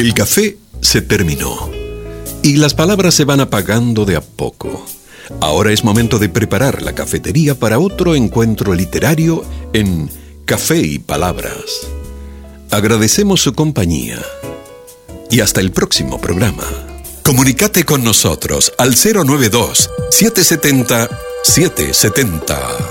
El café se terminó y las palabras se van apagando de a poco. Ahora es momento de preparar la cafetería para otro encuentro literario en Café y Palabras. Agradecemos su compañía y hasta el próximo programa. Comunícate con nosotros al 092-770-770.